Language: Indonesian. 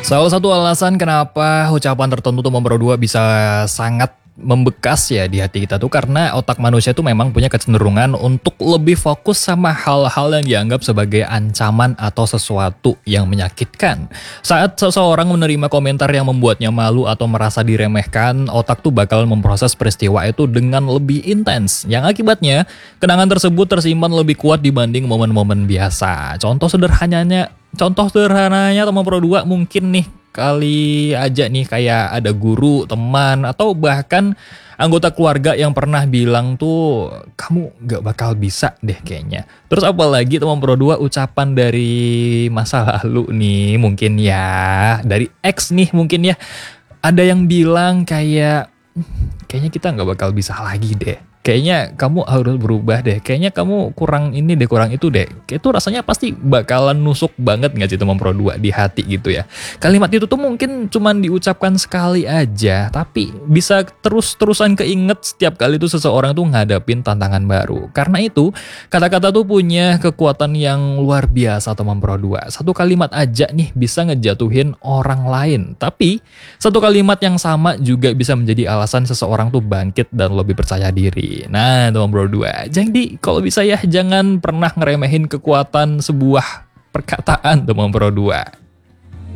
Salah satu alasan kenapa ucapan tertentu tuh nomor dua bisa sangat membekas ya di hati kita tuh karena otak manusia tuh memang punya kecenderungan untuk lebih fokus sama hal-hal yang dianggap sebagai ancaman atau sesuatu yang menyakitkan. Saat seseorang menerima komentar yang membuatnya malu atau merasa diremehkan, otak tuh bakal memproses peristiwa itu dengan lebih intens. Yang akibatnya, kenangan tersebut tersimpan lebih kuat dibanding momen-momen biasa. Contoh sederhananya teman pro 2 mungkin nih kali aja nih kayak ada guru, teman, atau bahkan anggota keluarga yang pernah bilang tuh kamu gak bakal bisa deh kayaknya. Terus apalagi teman pro 2 ucapan dari masa lalu nih mungkin ya, dari ex nih mungkin ya. Ada yang bilang kayaknya kita gak bakal bisa lagi deh. Kayaknya kamu harus berubah deh. Kayaknya kamu kurang ini deh, kurang itu deh. Kayak itu rasanya pasti bakalan nusuk banget gak sih teman pro 2 di hati gitu ya. Kalimat itu tuh mungkin cuman diucapkan sekali aja, tapi bisa terus-terusan keinget setiap kali tuh seseorang tuh ngadapin tantangan baru. Karena itu, kata-kata tuh punya kekuatan yang luar biasa teman pro 2. Satu kalimat aja nih bisa ngejatuhin orang lain. Tapi, satu kalimat yang sama juga bisa menjadi alasan seseorang tuh bangkit dan lebih percaya diri. Nah, teman bro 2. Jadi, kalau bisa ya jangan pernah ngeremehin kekuatan sebuah perkataan teman bro 2.